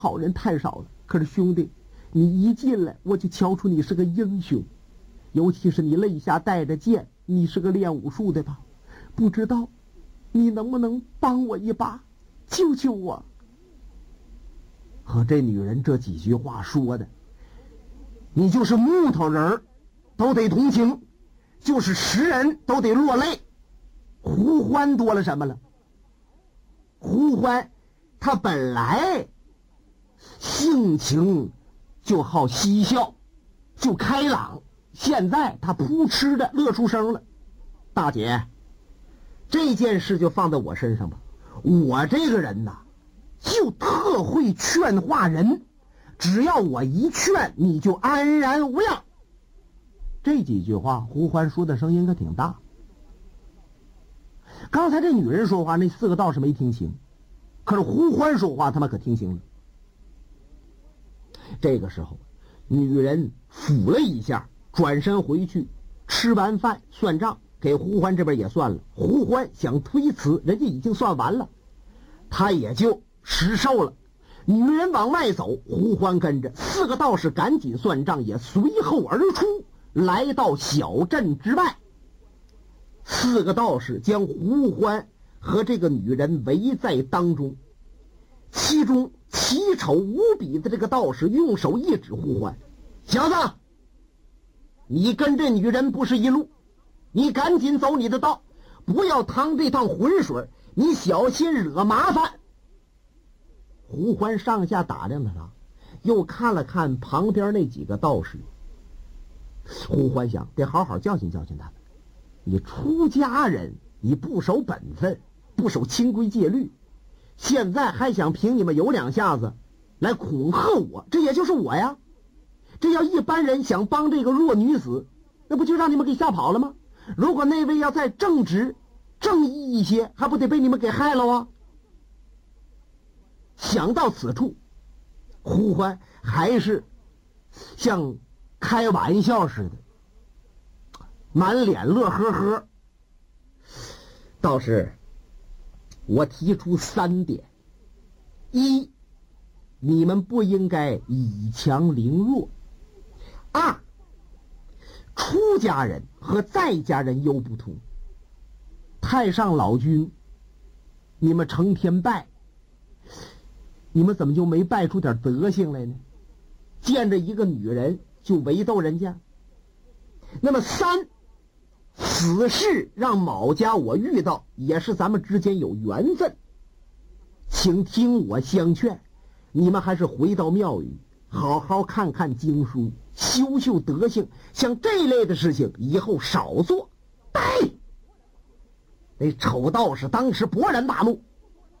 好人太少了。可是兄弟，你一进来我就瞧出你是个英雄，尤其是你肋下带着剑，你是个练武术的吧？不知道你能不能帮我一把，救救我？和这女人这几句话说的，你就是木头人都得同情，就是石人都得落泪。胡欢多了什么了？胡欢他本来性情就好嬉笑，就开朗，现在他扑哧的乐出声了。大姐，这件事就放在我身上吧，我这个人呐，就特会劝化人，只要我一劝，你就安然无恙。这几句话胡欢说的声音可挺大。刚才这女人说话，那4个道士没听清，可是胡欢说话他们可听清了。这个时候女人抚了一下，转身回去吃完饭算账，给胡欢这边也算了。胡欢想推辞，人家已经算完了，他也就实受了。女人往外走，胡欢跟着，4个道士赶紧算账，也随后而出，来到小镇之外。4个道士将胡欢和这个女人围在当中，其中奇丑无比的这个道士用手一指胡欢：“小子，你跟这女人不是一路，你赶紧走你的道，不要趟这趟浑水，你小心惹麻烦。”胡欢上下打量着他，又看了看旁边那几个道士。胡欢想，得好好教训教训他们。你出家人，你不守本分，不守清规戒律，现在还想凭你们有两下子来恐吓我，这也就是我呀。这要一般人想帮这个弱女子，那不就让你们给吓跑了吗？如果那位要再正直正义一些，还不得被你们给害了啊？想到此处，胡欢还是像开玩笑似的，满脸乐呵呵。倒是我提出3点：一，你们不应该以强凌弱；二，出家人和在家人又不同。太上老君，你们成天拜，你们怎么就没拜出点德行来呢？见着一个女人就围斗人家。那么3，此事让某家我遇到，也是咱们之间有缘分，请听我相劝，你们还是回到庙宇好好看看经书，修修德行，像这类的事情以后少做。呆！那丑道士当时勃然大怒：“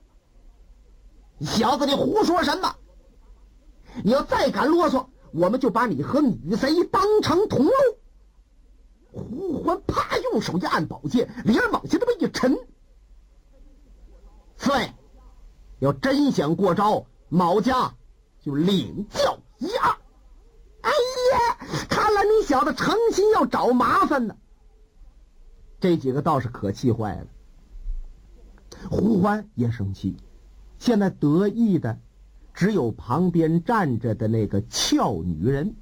小子，你胡说什么？你要再敢啰嗦，我们就把你和女贼当成同路！”胡欢啪用手一按宝剑，脸往下这么一沉：“4位，要真想过招，某家就领教一二。”哎呀，看来你小子诚心要找麻烦呢。这几个道士可气坏了，胡欢也生气。现在得意的只有旁边站着的那个俏女人。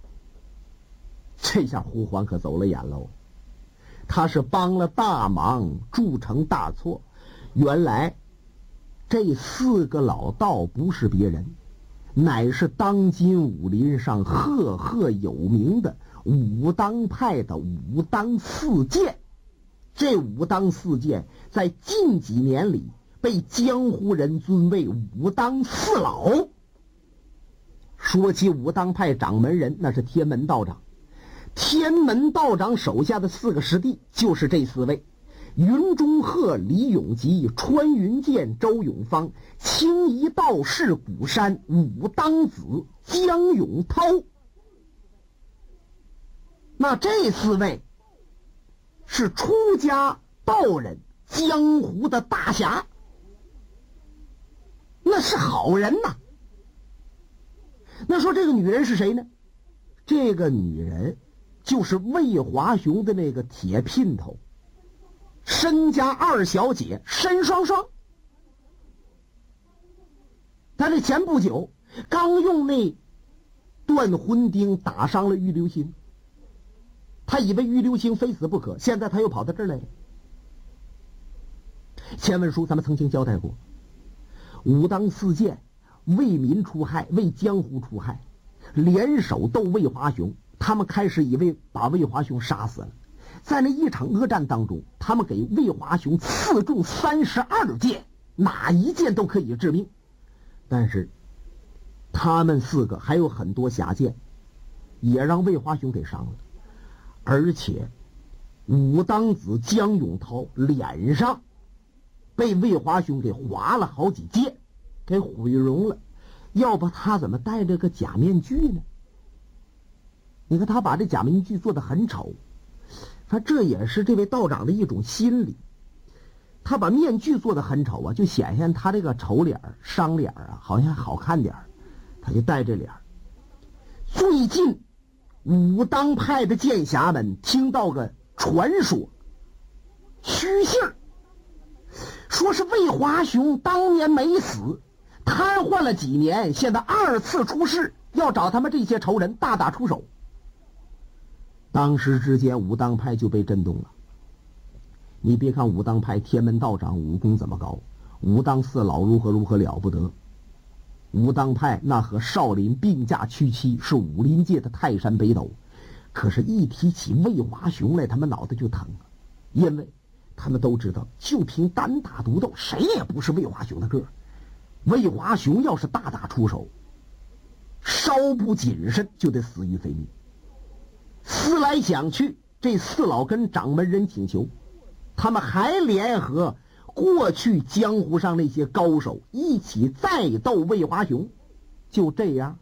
这下胡欢可走了眼喽，他是帮了大忙，铸成大错。原来这4个老道不是别人，乃是当今武林上赫赫有名的武当派的武当4剑。这武当4剑在近几年里被江湖人尊为武当4老。说起武当派掌门人，那是天门道长。天门道长手下的4个师弟就是这4位：云中鹤、李永吉、穿云剑、周永芳、青衣道士古山、武当子江永涛。那这4位是出家道人，江湖的大侠，那是好人呐。那说这个女人是谁呢？这个女人就是魏华雄的那个铁姘头，申家2小姐申双双。她这前不久刚用那断魂钉打伤了玉流星，他以为玉流星非死不可，现在他又跑到这儿来了。前文书咱们曾经交代过，武当四剑为民除害，为江湖除害，联手斗魏华雄。他们开始以为把魏华雄杀死了，在那一场恶战当中，他们给魏华雄刺中32箭，哪一箭都可以致命。但是他们4个还有很多匣剑，也让魏华雄给伤了。而且武当子江永涛脸上被魏华雄给划了好几箭，给毁容了。要不他怎么戴着个假面具呢？你看他把这假面具做得很丑，他这也是这位道长的一种心理。他把面具做得很丑啊，就显现他这个丑脸伤脸啊，好像好看点，他就戴这脸。最近武当派的剑侠们听到个传说，虚信儿，说是魏华雄当年没死，瘫痪了几年，现在2次出事，要找他们这些仇人大打出手。当时之间武当派就被震动了。你别看武当派天门道长武功怎么高，武当四老如何了不得，武当派那和少林并驾齐驱，是武林界的泰山北斗。可是一提起魏华雄来，他们脑袋就疼，因为他们都知道，就凭单打独斗，谁也不是魏华雄的个儿。魏华雄要是大打出手，稍不谨慎就得死于非命。思来想去，这4老跟掌门人请求，他们还联合过去江湖上那些高手一起再斗魏华雄。就这样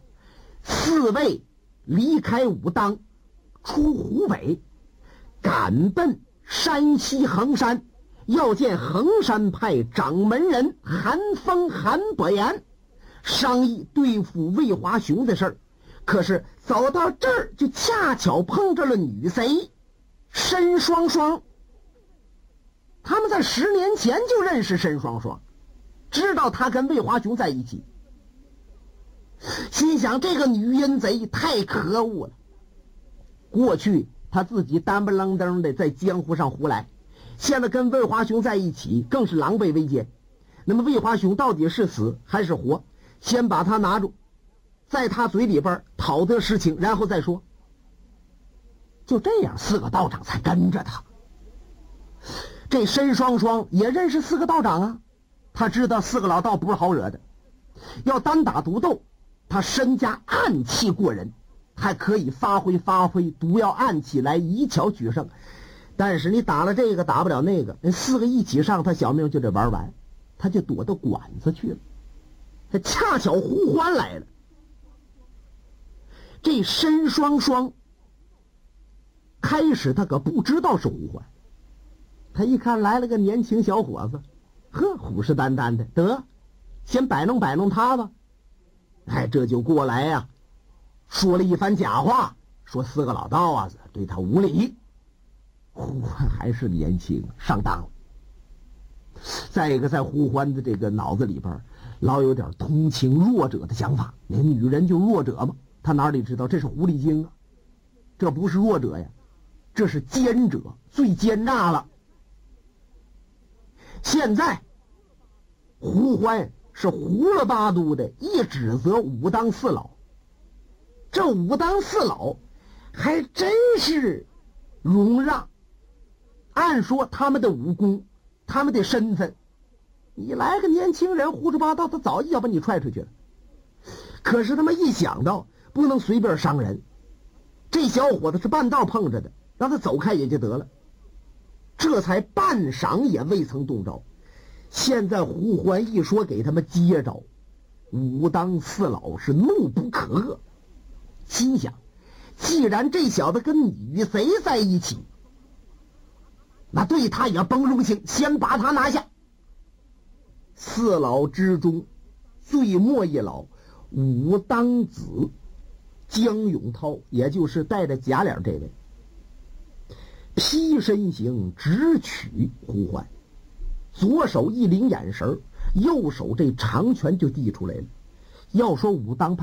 ，4位离开武当，出湖北，赶奔山西衡山，要见衡山派掌门人韩风、韩伯言，商议对付魏华雄的事儿。可是走到这儿，就恰巧碰着了女贼申双双。他们在10年前就认识申双双，知道他跟魏华雄在一起，心想这个女阴贼太可恶了。过去他自己单不楞登的在江湖上胡来，现在跟魏华雄在一起，更是狼狈为奸。那么魏华雄到底是死还是活，先把他拿住，在他嘴里边讨得实情，然后再说。就这样，4个道长才跟着他。这申双双也认识4个道长啊，他知道4个老道不是好惹的，要单打独斗，他身家暗器过人，还可以发挥毒药暗器来以巧取胜。但是你打了这个打不了那个，那4个一起上，他小命就得玩完，他就躲到馆子去了。他恰巧胡欢来了。这申双双开始他可不知道是胡欢，他一看来了个年轻小伙子，呵，虎视眈眈的，得先摆弄摆弄他吧。哎，这就过来呀，说了一番假话，说4个老道啊对他无礼。胡欢还是年轻，上当了。再一个，在胡欢的这个脑子里边老有点同情弱者的想法，那女人就弱者嘛，他哪里知道这是狐狸精啊，这不是弱者呀，这是奸者，最奸诈了。现在胡欢是胡了八都的一指责武当4老，这武当4老还真是容让。按说他们的武功，他们的身份，你来个年轻人胡说八道，他早已要把你踹出去了。可是他们一想到不能随便伤人，这小伙子是半道碰着的，让他走开也就得了，这才半晌也未曾动招。现在胡欢一说给他们接着，武当4老是怒不可遏，心想既然这小子跟女贼在一起，那对他也甭荣幸，先把他拿下。4老之中最末一老武当子江永涛，也就是戴着假脸这位，劈身形直取胡欢，左手一领眼神，右手这长拳就递出来了， 要说武当